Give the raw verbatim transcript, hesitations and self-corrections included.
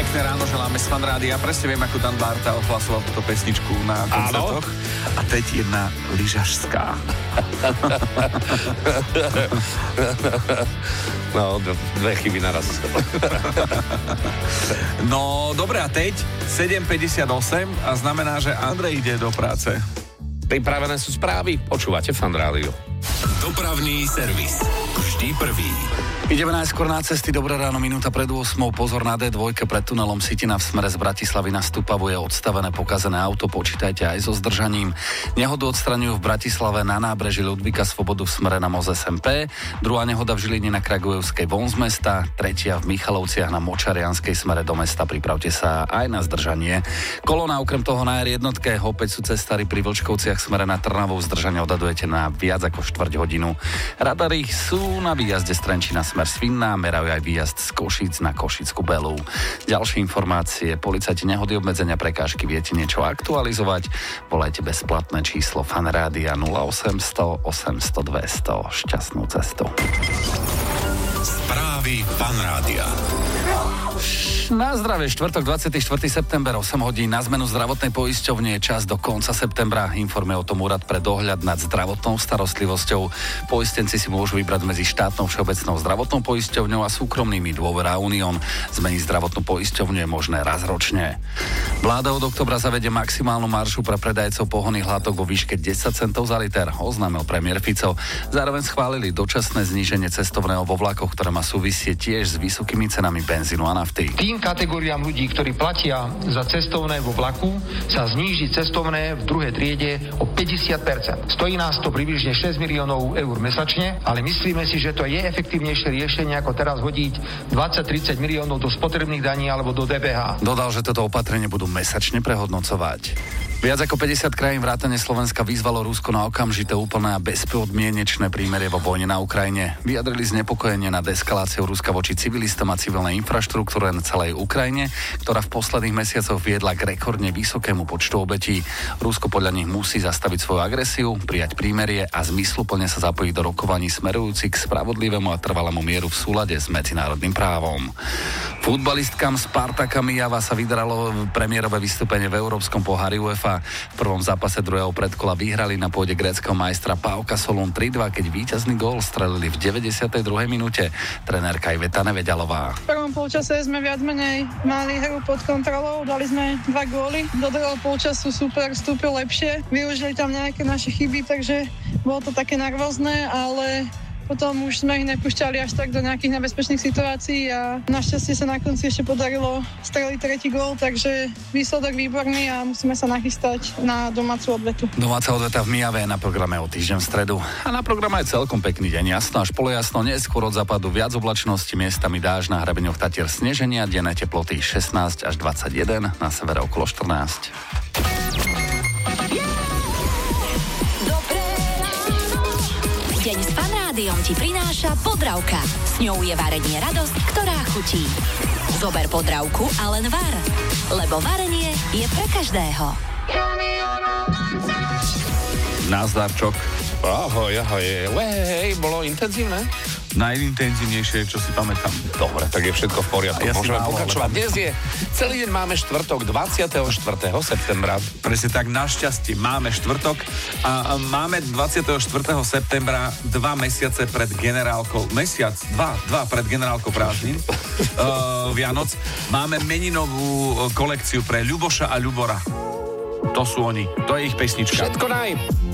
Pekné ráno želáme z Fan Rádia. Presne viem, ako Dan Barta ohlasoval túto pesničku na koncertoch. Áno. A teď jedna lyžařská. No, dve chyby naraz. No, dobre, a teď sedem päťdesiatosem a znamená, že Andrej ide do práce. Pripravené sú správy. Počúvate Fan Rádio. Dopravný servis. Vždy prvý. Ideme najskôr na cesty. Dobré ráno, minúta pred ôsmou. Pozor na dé dva pred tunelom Sitina v smere z Bratislavy na Stupavu je odstavené pokazené auto. Počítajte aj so zdržaním. Nehodu odstraňujú v Bratislave na nábreží Ludvíka Svobodu v smere na Moz es em pé. Druhá nehoda v Žiline na Kragujevskej von z mesta. Tretia v Michalovciach na Močarianskej smere do mesta. Pripravte sa aj na zdržanie. Kolona okrem toho na er jednotke. Opäť sú cestári pri Vlčkovciach smere na Trnavou. Zdržanie odhadujete na viac ako štvrť hodinu. Radary sú na výjazde z Trenčína smer Svinná, merajú aj výjazd z Košíc na Košickú Belú. Ďalšie informácie, policajti nehody, obmedzenia, prekážky, viete niečo aktualizovať? Volajte bezplatné číslo Fan Rádia nula osemsto osemsto dvesto. Šťastnú cestu. Správy Fan Rádia. Na zdravie, štvrtok dvadsiateho štvrtého september, osem hodín. Na zmenu zdravotnej poisťovne je čas do konca septembra. Informuje o tom Úrad pre dohľad nad zdravotnou starostlivosťou. Poistenci si môžu vybrať medzi štátnou všeobecnou zdravotnou poisťovňou a súkromnými Dôvera Unión. Zmeniť zdravotnú poisťovňu je možné raz ročne. Vláda od oktobra zavede maximálnu maršu pre predajcov pohonných látok vo výške desať centov za liter, oznámil premiér Fico. Zároveň schválili dočasné zníženie cestovného vo vlakoch, ktoré má súvisieť tiež s vysokými cenami benzínu a nafty. Tým kategóriám ľudí, ktorí platia za cestovné vo vlaku, sa zníži cestovné v druhej triede o päťdesiat percent. Stojí nás to približne šesť miliónov eur mesačne, ale myslíme si, že to je efektívnejšie riešenie, ako teraz hodiť dvadsať tridsať miliónov do spotrebných daní alebo do dé pé há. Dodal, že toto opatrenie budú mesačne prehodnocovať. Viac ako päťdesiat krajín vrátane Slovenska vyzvalo Rusko na okamžité, úplné a bezpodmienečné prímerie vo vojne na Ukrajine. Vyjadrili znepokojenie nad eskaláciou Ruska voči civilistom a civilnej infraštruktúre na celej Ukrajine, ktorá v posledných mesiacoch viedla k rekordne vysokému počtu obetí. Rusko podľa nich musí zastaviť svoju agresiu, prijať prímerie a zmysluplne sa zapojiť do rokovaní smerujúcich k spravodlivému a trvalému mieru v súlade s medzinárodným právom. Futbalistkám Spartaka Mijava sa vydaralo premiérové vystúpenie v Európskom pohári UEFA. V prvom zápase druhého predkola vyhrali na pôde gréckeho majstra PAOK Solún tri dva, keď víťazný gól strelili v deväťdesiatej druhej minúte trenérka Iveta Neveďalová. V prvom polčase sme viac menej mali hru pod kontrolou, dali sme dva góly. Do druhého polčasu super vstúpil lepšie, využili tam nejaké naše chyby, takže bolo to také nervózne, ale potom už sme ich nepúšťali až tak do nejakých nebezpečných situácií a našťastie sa na konci ešte podarilo streliť tretí gól, takže výsledok výborný a musíme sa nachystať na domácu odvetu. Domáca odveta v Mijave je na programe o týždeň v stredu. A na programe je celkom pekný deň. Jasno až polojasno, neskôr od západu viac oblačnosti, miestami dážď, na hrebeňoch Tatier sneženia, denné teploty šestnásť až dvadsaťjeden, na severe okolo štrnásť. Deň s Fan Rádiom ti prináša Podravka. S ňou je varenie radosť, ktorá chutí. Zober Podravku a len var, lebo varenie je pre každého. Nazdarčok. Ahoj, ahoj. Hej, bolo intenzívne? Najintenzívnejšie, čo si pamätám. Dobre, tak je všetko v poriadku. Ja Môžeme málo, pokračovať. lebo... Dnes je celý deň, máme štvrtok, dvadsiateho štvrtého septembra. Presne tak, našťastie máme štvrtok a máme dvadsiateho štvrtého septembra dva mesiace pred generálkou, mesiac, dva, dva pred generálkou prázdnin, uh, Vianoc. Máme meninovú kolekciu pre Ľuboša a Ľubora. To sú oni, to je ich pesnička. Všetko naj.